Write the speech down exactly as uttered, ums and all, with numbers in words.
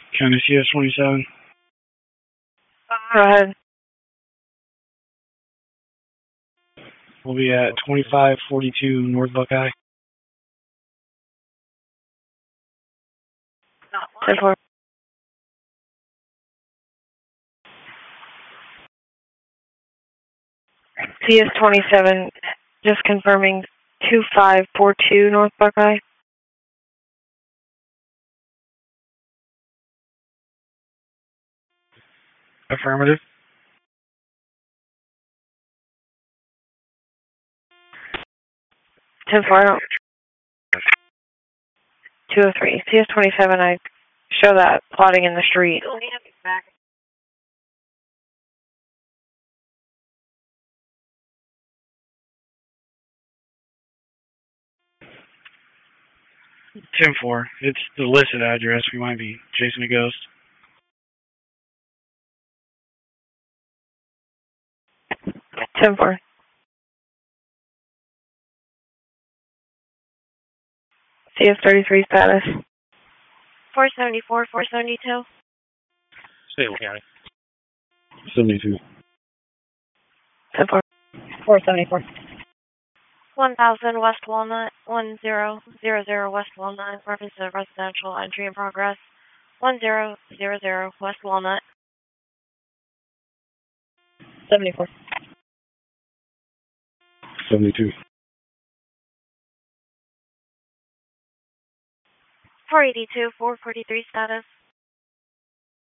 County C S twenty-seven. Go ahead. We'll be at twenty-five forty-two North Buckeye. ten four. C S twenty-seven, just confirming two five four two North Buckeye. Affirmative. ten four. two oh three. C S twenty-seven, I show that plotting in the street. ten four. It's the listed address. We might be chasing a ghost. ten four. C S thirty-three status. four seventy-four, four seventy-two. Salem County. seventy-two. ten four. four seventy-four. one thousand West Walnut, one zero zero zero West Walnut, reference to residential entry in progress. one zero zero zero West Walnut. seventy-four. seventy-two. four eighty-two, four forty-three status.